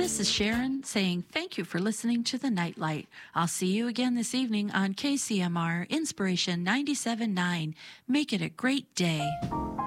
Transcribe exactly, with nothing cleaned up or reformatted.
This is Sharon saying thank you for listening to The Nightlight. I'll see you again this evening on K C M R Inspiration ninety-seven point nine. Make it a great day.